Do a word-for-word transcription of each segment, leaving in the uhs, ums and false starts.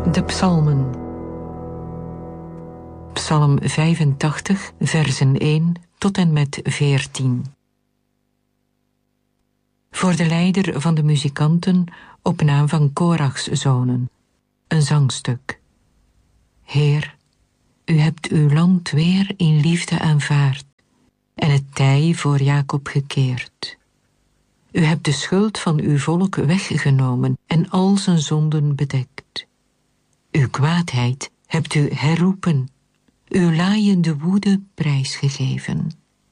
De psalmen. Psalm vijfentachtig, versen één tot en met veertien. Voor de leider van de muzikanten op naam van Korachs zonen. Een zangstuk. Heer, u hebt uw land weer in liefde aanvaard en het tij voor Jacob gekeerd. U hebt de schuld van uw volk weggenomen en al zijn zonden bedekt. Uw kwaadheid hebt u herroepen, uw laaiende woede prijsgegeven.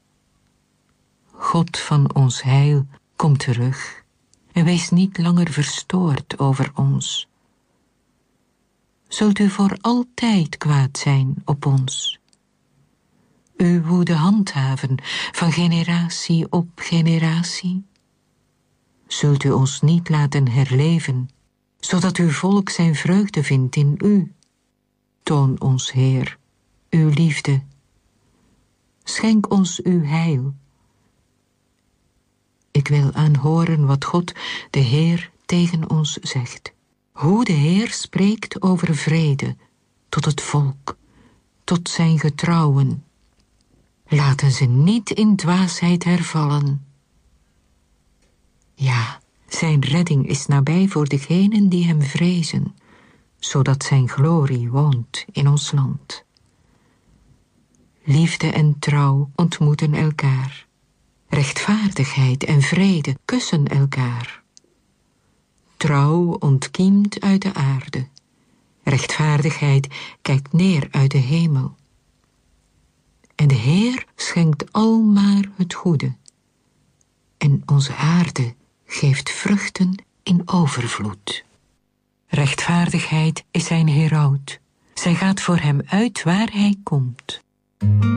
God van ons heil, kom terug en wees niet langer verstoord over ons. Zult u voor altijd kwaad zijn op ons? Uw woede handhaven van generatie op generatie? Zult u ons niet laten herleven, zodat uw volk zijn vreugde vindt in u? Toon ons, Heer, uw liefde. Schenk ons uw heil. Ik wil aanhoren wat God, de Heer, tegen ons zegt. Hoe de Heer spreekt over vrede tot het volk, tot zijn getrouwen. Laten ze niet in dwaasheid hervallen. Ja, zijn redding is nabij voor degenen die hem vrezen, zodat zijn glorie woont in ons land. Liefde en trouw ontmoeten elkaar. Rechtvaardigheid en vrede kussen elkaar. Trouw ontkiemt uit de aarde. Rechtvaardigheid kijkt neer uit de hemel. En de Heer schenkt almaar het goede. En onze aarde geeft vruchten in overvloed. Rechtvaardigheid is zijn heraut. Zij gaat voor hem uit waar hij komt.